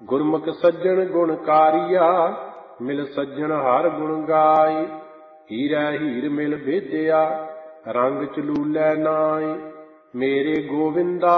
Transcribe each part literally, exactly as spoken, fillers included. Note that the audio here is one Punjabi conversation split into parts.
ਗੁਰਮੁਖ ਸੱਜਣ ਗੁਣਕਾਰੀਆ, ਮਿਲ ਸੱਜਣ ਹਰ ਗੁਣ ਗਾਏ। ਹੀਰਾ ਹੀਰ ਮਿਲ ਭੇਜਿਆ, ਰੰਗ ਚਲੂਲੇ ਨਾਏ। ਮੇਰੇ ਗੋਵਿੰਦਾ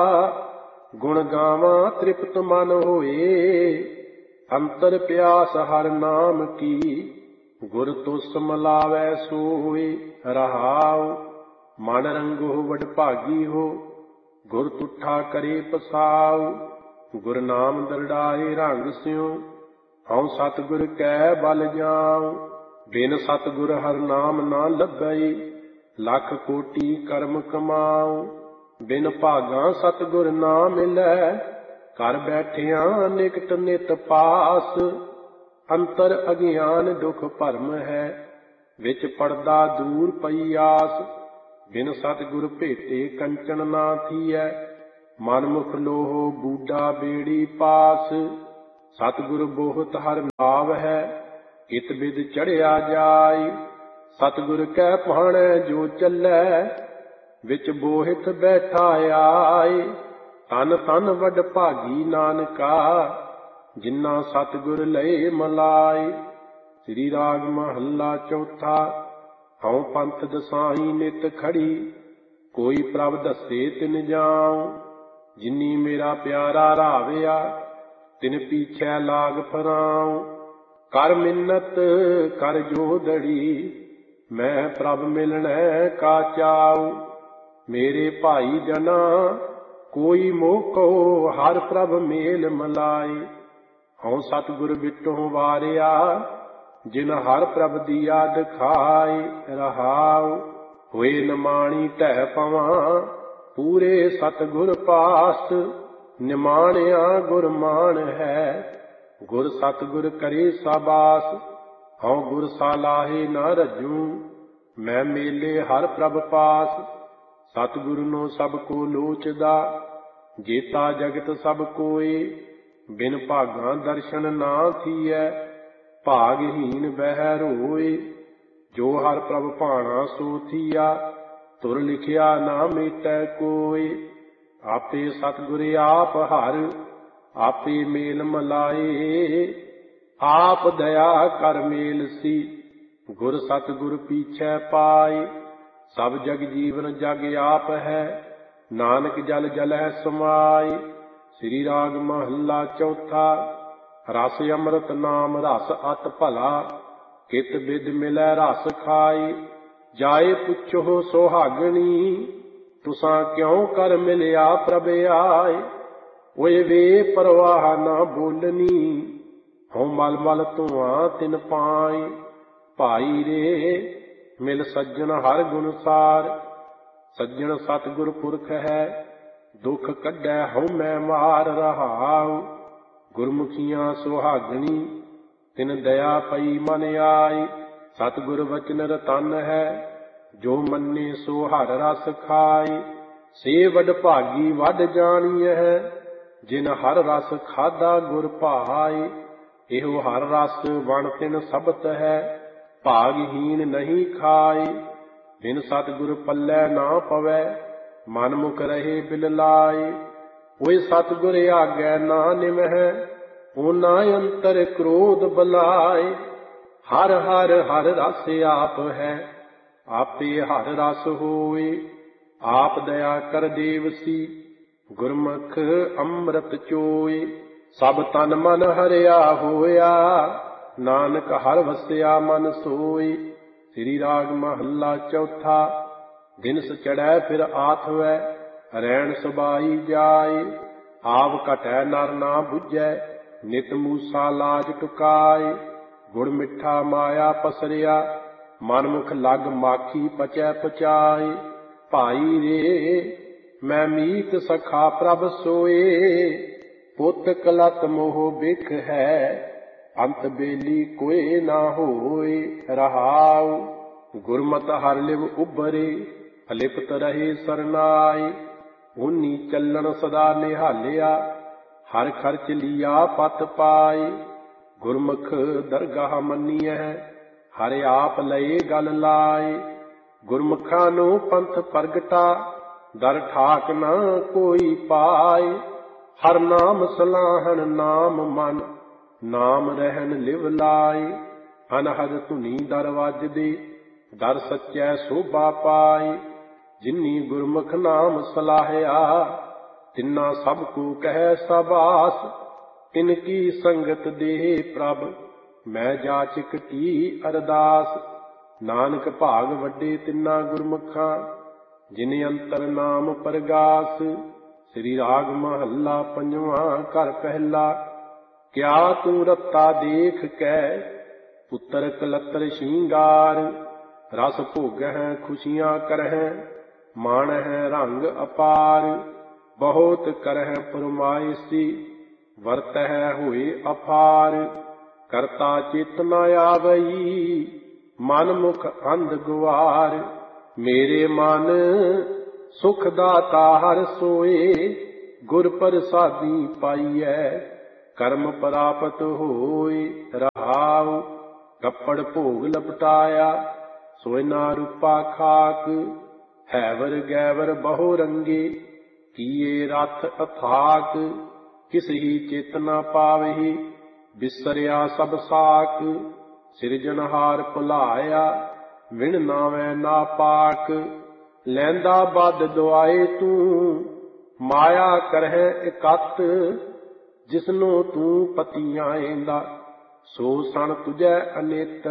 ਗੁਣ ਗਾਵਾਂ ਤ੍ਰਿਪਤ ਮਨ ਹੋਏ। ਅੰਤਰ ਪਿਆਸ ਹਰ ਨਾਮ ਕੀ, ਗੁਰ ਤੁਸ ਮਿਲਾਵੈ ਸੋਏ। ਰਹਾਉ ਮਨ ਰੰਗੋ ਵਡਭਾਗੀ ਹੋ, ਗੁਰ ਤੁਠਾ ਕਰੇ ਪਸਾਉ। ਗੁਰ ਨਾਮ ਦਰੜਾਏ ਰੰਗ ਸਿਉ, ਹਉ ਸਤਿਗੁਰ ਕੈ ਬਲ ਜਾਉ। ਬਿਨ ਸਤਿਗੁਰ ਹਰ ਨਾਮ ਨਾ ਲੱਭੈ, ਲੱਖ ਕੋਟੀ ਕਰਮ ਕਮਾਉ। ਬਿਨ ਭਾਗਾਂ ਸਤਿਗੁਰ ਨਾ ਮਿਲੈ, ਘਰ ਬੈਠਿਆਂ ਨਿਕਟ ਨਿਤ ਪਾਸ। ਅੰਤਰ ਅਗਿਆਨ ਦੁਖ ਭਰਮ ਹੈ, ਵਿੱਚ ਪੜਦਾ ਦੂਰ ਪਈ ਆਸ। ਬਿਨ ਸਤਿਗੁਰ ਭੇਟੇ ਕੰਚਨ ਨਾ ਥੀਐ, ਮਨ ਮੁਖ ਲੋਹ ਬੂਡਾ ਬੇੜੀ ਪਾਸ। ਸਤਿਗੁਰ ਬੋਹਤ ਹਰ ਨਾਵ ਹੈ, ਇਤ ਬਿਦ ਚੜ੍ਹਿਆ ਜਾਇ। ਸਤਿਗੁਰ ਕੈ ਭਾਣੈ ਜੋ ਚੱਲੈ, ਵਿੱਚ ਬੋਹਿਤ ਬੈਠਾ ਆਏ। ਤਨ ਤਨ ਵਡਭਾਗੀ ਨਾਨਕਾ, ਜਿਨ੍ਹਾਂ ਸਤਿਗੁਰ ਲਏ ਮਲਾਏ। ਸ੍ਰੀ ਰਾਗ ਮਹੱਲਾ ਚੌਥਾ। ਹਉ ਪੰਥ ਦਸਾਈ ਨਿਤ ਖੜੀ, ਕੋਈ ਪ੍ਰਭ ਦੱਸੇ ਤਿਨ ਜਾਉ। ਜਿਨੀ ਮੇਰਾ ਪਿਆਰਾ ਰਾਵਿਆ, ਤਿਨ ਪੀਛੈ ਲਾਗ ਫਰਾਉ। ਕਰ ਮਿੰਨਤ ਕਰ ਜੋਦੜੀ, ਮੈਂ ਪ੍ਰਭ ਮਿਲਣੈ ਕਾ ਚਾਉ। ਮੇਰੇ ਭਾਈ ਜਨਾ ਕੋਈ ਮੋਹ ਕੋ, ਹਰ ਪ੍ਰਭ ਮੇਲ ਮਲਾਏ। ਹਉ ਸਤਿਗੁਰ ਬਿਟੋਂ ਵਾਰਿਆ, ਜਿਨ ਹਰ ਪ੍ਰਭ ਦੀਆ ਦਿਖਾਏ। ਰਹਾਉ ਹੋਏ ਨਿਮਾਣੀ ਢਹਿ ਪਵਾਂ, ਪੂਰੇ ਸਤਿਗੁਰ ਪਾਸ। ਨਿਮਾਣਿਆ ਗੁਰ ਮਾਣ ਹੈ, ਗੁਰ ਸਤਿਗੁਰ ਕਰੇ ਸਾਬਾਸ। ਹਉ ਗੁਰ ਸਾਲਾਹੇ ਨਾ ਰੱਜੂ, ਮੈਂ ਮੇਲੇ ਹਰ ਪ੍ਰਭ ਪਾਸ। ਸਤਿਗੁਰ ਨੂੰ ਸਭ ਕੋ ਲੋਚਦਾ, ਜੇਤਾ ਜਗਤ ਸਭ ਕੋਏ। ਬਿਨ ਭਾਗਾਂ ਦਰਸ਼ਨ ਨਾ ਥੀਐ, ਭਾਗਹੀਨ ਬਹਿ ਰੋਏ। ਜੋ ਹਰ ਪ੍ਰਭ ਭਾਣਾ ਸੋ ਥੀਆ, ਤੁਰ ਲਿਖਿਆ ਨਾ ਮੇਟੈ ਕੋਏ। ਆਪੇ ਸਤਿਗੁਰ ਆਪ ਹਰ, ਆਪੇ ਮੇਲ ਮਲਾਏ। ਆਪ ਦਇਆ ਕਰ ਮੇਲ ਸੀ, ਗੁਰ ਸਤਿਗੁਰ ਪੀਛੈ ਪਾਏ। ਸਭ ਜਗ ਜੀਵਨ ਜਗ ਆਪ ਹੈ, ਨਾਨਕ ਜਲ ਜਲੈ ਸਮਾਏ। ਸ੍ਰੀ ਰਾਗ ਮਹੱਲਾ ਚੌਥਾ। ਰਸ ਅੰਮ੍ਰਿਤ ਨਾਮ ਰਸ ਅਤ ਭਲਾ, ਕਿਤ ਬਿਦ ਮਿਲੈ ਰਸ ਖਾਏ। ਜਾਏ ਪੁੱਛੋ ਸੁਹਾਗਣੀ, ਤੁਸਾਂ ਕਿਉ ਕਰ ਮਿਲਿਆ ਪ੍ਰਭ ਆਏ। ਓਏ ਵੇ ਪਰਵਾਹ ਨਾ ਬੋਲਣੀ, ਹਉ ਮਲ ਮਲ ਧੂਆਂ ਤਿਨ ਪਾਏ। ਭਾਈ ਰੇ ਮਿਲ ਸੱਜਣ ਹਰ ਗੁਣ ਸਾਰ, ਸੱਜਣ ਸਤਿਗੁਰ ਪੁਰਖ ਹੈ। ਦੁਖ ਕੱਢੈ ਹਉ ਮੈਂ ਮਾਰ। ਰਹਾਉ ਗੁਰਮੁਖੀਆਂ ਸੁਹਾਗਣੀ, ਤਿਨ ਦਇਆ ਪਈ ਮਨ ਆਈ। ਸਤਿਗੁਰ ਵਚਨ ਰਤਨ ਹੈ, ਜੋ ਮੰਨੇ ਸੋ ਹਰ ਰਸ ਖਾਈ। ਸੇ ਵਡਭਾਗੀ ਵਡ ਜਾਣੀਐ, ਜਿਨ ਹਰ ਰਸ ਖਾਧਾ ਗੁਰ ਭਾਈ। ਇਹੋ ਹਰ ਰਸ ਵਣ ਤਿਨ ਸਬਤ ਹੈ, ਭਾਗਹੀਨ ਨਹੀਂ ਖਾਈ। ਬਿਨ ਸਤਿਗੁਰ ਪੱਲੇ ਨਾ ਪਵੈ, ਮਨ ਮੁਖ ਰਹੇ ਬਿਲ ਲਾਏ। ਓਏ ਸਤਿਗੁਰ ਆਗੈ ਨਾ ਨਿਵਹਿ, ਓਨਾ ਅੰਤਰ ਕ੍ਰੋਧ ਬਲਾਏ। ਹਰ ਹਰ ਹਰ ਰਸ ਆਪ ਹੈ, ਆਪੇ ਹਰ ਰਸ ਹੋਏ। ਆਪ ਦਇਆ ਕਰ ਦੇਵਸੀ, ਗੁਰਮੁਖ ਅੰਮ੍ਰਿਤ ਚੋਏ। ਸਭ ਤਨ ਮਨ ਹਰਿਆ ਹੋਇਆ, ਨਾਨਕ ਹਰ ਵਸਿਆ ਮਨ ਸੋਏ। ਸ੍ਰੀ ਰਾਗ ਮਹੱਲਾ ਚੌਥਾ। ਦਿਨਸ ਚੜ੍ਹੈ ਫਿਰ ਆਥਵੈ, ਰੈਣ ਸਬਾਈ ਜਾਏ। ਆਵ ਘਟੈ ਨਰ ਨਾ ਬੁਝੈ, ਨਿਤ ਮੂਸਾ ਲਾਜ ਟੁਕਾਏ। ਗੁੜ ਮਿੱਠਾ ਮਾਇਆ ਪਸਰਿਆ, ਮਨ ਮੁਖ ਲਗ ਮਾਖੀ ਪਚੈ ਪਚਾਏ। ਭਾਈ ਰੇ ਮੈਂ ਮੀਤ ਸਖਾ ਪ੍ਰਭ ਸੋਏ, ਪੁੱਤ ਕਲਤ ਮੋਹ ਬਿਖ ਹੈ। ਅੰਤ ਬੇਲੀ ਕੋਇ ਨਾ ਹੋਏ। ਰਹਾਉ ਗੁਰਮਤਿ ਹਰਿ ਲਿਵ ਉਭਰੇ, ਅਲਿਪਤ ਰਹੇ ਸਰਨਾਏ। ਓਨੀ ਚੱਲਣ ਸਦਾ ਨਿਹਾਲਿਆ, ਹਰ ਖਰਚ ਲੀਆ ਪਤ ਪਾਏ। ਗੁਰਮੁਖ ਦਰਗਾਹ ਮੰਨੀਐ, ਹਰਿ ਆਪ ਲਏ ਗਲ ਲਾਏ। ਗੁਰਮੁਖਾਂ ਨੂੰ ਪੰਥ ਪ੍ਰਗਟਾ, ਦਰ ਠਾਕ ਨਾ ਕੋਈ ਪਾਏ। ਹਰ ਨਾਮ ਸਲਾਹਣ ਨਾਮ ਮਨ, ਨਾਮ ਰਹਿਣ ਲਿਵ ਲਾਏ। ਅਨਹਦ ਧੁਨੀ ਦਰ ਵੱਜਦੇ, ਦਰ ਸੱਚੈ ਸੋਭਾ ਪਾਏ। ਜਿਨੀ ਗੁਰਮੁਖ ਨਾਮ ਸਲਾਹਿਆ, ਤਿਨਾ ਸਭ ਕੋ ਕਹਿ ਸਬਾਸ। ਤਿਨ ਕੀ ਸੰਗਤ ਦੇ ਪ੍ਰਭ, ਮੈਂ ਜਾਚਕ ਕੀ ਅਰਦਾਸ। ਨਾਨਕ ਭਾਗ ਵੱਡੇ ਤਿਨਾ ਗੁਰਮੁਖਾਂ, ਜਿਨ ਅੰਤਰ ਨਾਮ ਪਰਗਾਸ। ਸ੍ਰੀ ਰਾਗ ਮਹੱਲਾ ਪੰਜਵਾਂ। ਘਰ ਪਹਿਲਾ। ਕਿਆ ਤੂੰ ਰਤਾ ਦੇਖ ਕੈ, ਪੁੱਤਰ ਕਲਤਰ ਸ਼ਿੰਗਾਰ। ਰਸ ਭੋਗਹਿ ਖੁਸ਼ੀਆਂ ਕਰਹਿ, ਮਾਣਹਿ ਰੰਗ ਅਪਾਰ। ਬਹੁਤ ਕਰਹਿ ਫੁਰਮਾਇਸ਼ੀ, ਵਰਤਹਿ ਹੋਏ ਅਫਾਰ। ਕਰਤਾ ਚਿਤ ਨ ਆਵਈ, ਮਨ ਮੁਖ ਅੰਧ ਗੁਆਰ। ਮੇਰੇ ਮਨ ਸੁਖ ਦਾਤਾ ਹਰਿ ਸੋਏ, ਗੁਰ ਪ੍ਰਸਾਦੀ ਪਾਈਐ। ਕਰਮ ਪ੍ਰਾਪਤ ਹੋਏ ਰਹਾਉ, ਕੱਪੜ ਭੋਗ ਲਪਟਾਇਆ। ਸੋਇਨਾ ਰੂਪਾ ਖਾਕ, ਹੈਵਰ ਗੈਵਰ ਬਹੁ ਰੰਗੇ। ਕੀਏ ਰਥ ਅਥਾਕ, ਕਿਸ ਹੀ ਚਿਤ ਨ ਪਾਵਹੀ। ਬਿਸਰਿਆ ਸਭ ਸਾਕ, ਸਿਰਜਣਹਾਰ ਭੁਲਾਇਆ। ਵਿਣ ਨਾਵੈ ਨਾ ਪਾਕ, ਲੈਂਦਾ ਬਦ ਦੁਆਏ ਤੂੰ। ਮਾਇਆ ਕਰਹਿ ਇਕੱਤ, ਜਿਸਨੂੰ ਤੂੰ ਪਤੀ ਆਏਂਦਾ। ਸੋ ਸਣ ਤੁਝੈ ਅਨਿਤ,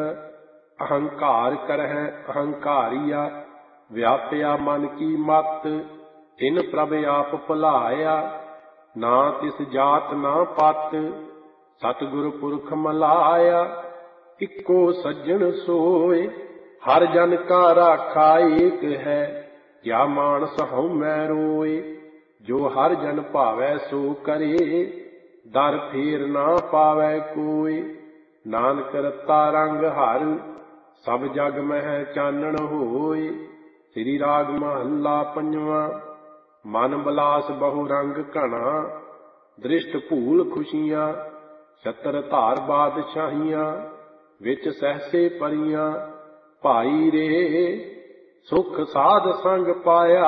ਅਹੰਕਾਰ ਕਰਹਿ ਅਹੰਕਾਰੀਆ। ਵਿਆਪਿਆ ਮਨ ਕੀ ਮਤ, ਤਿਨ ਪ੍ਰਭ ਆਪ ਭੁਲਾਇਆ। ਨਾ ਤਿਸ ਜਾਤ ਨਾ ਪਤ, ਸਤਿਗੁਰ ਪੁਰਖ ਮਲਾਇਆ। ਇੱਕੋ ਸੱਜਣ ਸੋਏ, ਹਰ ਜਨ ਕਾ ਰਾਖਾ ਏਕ ਹੈ। ਕਿਆ ਮਾਨਸ ਹਉਮੈ ਰੋਏ, ਜੋ ਹਰ ਜਨ ਭਾਵੈ ਸੋ ਕਰੇ। ਦਰ ਫੇਰ ਨਾ ਪਾਵੈ ਕੋਇ, ਨਾਨਕ ਰਤਾ ਰੰਗ ਹਰ। ਸਭ ਜਗ ਮਹਿ ਚਾਨਣ ਹੋਏ। ਸ੍ਰੀ ਰਾਗ ਮਹੱਲਾ ਪੰਜਵਾਂ। ਮਨ ਬਲਾਸ ਬਹੁ ਰੰਗ ਘਣਾ, ਦ੍ਰਿਸ਼ਟ ਭੂਲ ਖੁਸ਼ੀਆਂ। ਛਤਰ ਧਾਰ ਬਾਦਸ਼ਾਹੀਆਂ, ਵਿੱਚ ਸਹਸੇ ਪਰੀਆਂ। ਭਾਈ ਰੇ ਸੁਖ ਸਾਧ ਸੰਗ ਪਾਇਆ,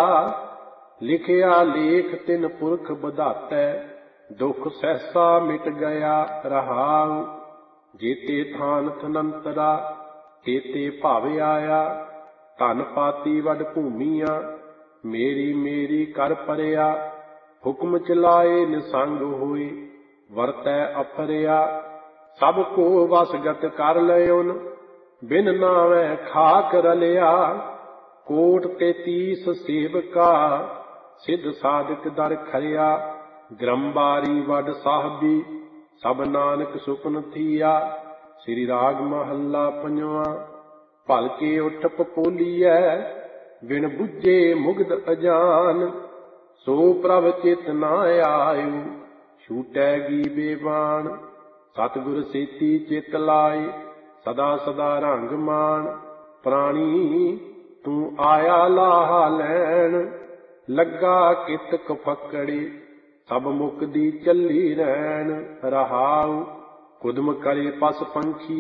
ਲਿਖਿਆ ਲੇਖ ਤਿਨ ਪੁਰਖ ਬਧਾਤੈ। ਦੁਖ ਸਹਿਸਾ ਮਿਟ ਗਿਆ ਰਹਾਉ, ਜੇਤੇ ਥਾਨ ਥਨੰਤਰਾ। ਤੇਤੇ ਭਵ ਆਇਆ, ਧਨ ਪਾਤੀ ਵੱਡ ਭੂਮੀਆਂ। ਮੇਰੀ ਮੇਰੀ ਕਰ ਪਰਿਆ, ਹੁਕਮ ਚਲਾਏ ਨਿਸੰਗ ਹੋਏ। ਵਰਤੈ ਅਫਰਿਆ, ਸਭ ਕੋ ਵਸਗਤ ਕਰ ਲਇਉਨ। ਬਿਨ ਨਾਵੈ ਖਾਕ ਰਲਿਆ, ਕੋਟ ਤੇਤੀਸ ਸੇਵਕਾ। ਸਿੱਧ ਸਾਧਕ ਦਰ ਖਰਿਆ, ਗ੍ਰੰਬਾਰੀ ਵੱਡ ਸਾਹਿਬੀ। ਸਭ ਨਾਨਕ ਸੁਪਨ ਥੀਆ। ਸ੍ਰੀ ਰਾਗ ਮਹੱਲਾ ਪੰਜਵਾਂ। ਭਲਕੇ ਉਠ ਪਪੋਲੀਐ, ਬਿਨ ਬੁੱਝੇ ਮੁਗਧ ਅਜਾਨ। ਸੋ ਪ੍ਰਭ ਚਿਤ ਨਾ ਆਇਓ, ਛੂਟੈਗੀ ਬੇਬਾਨ। ਸਤਿਗੁਰ ਸੇਤੀ ਚਿਤ ਲਾਏ, ਸਦਾ ਸਦਾ ਰੰਗ ਮਾਨ। ਪ੍ਰਾਣੀ ਤੂੰ ਆਇਆ ਲਾਹਾ ਲੈਣ, ਲੱਗਾ ਕਿਤਕ ਫੱਕੜੇ। ਸਭ ਮੁਕਦੀ ਚੱਲੀ ਰਹਿਣ ਰਹਾਉ, ਕੁਦਮ ਕਰੇ ਪਸ ਪੰਖੀ।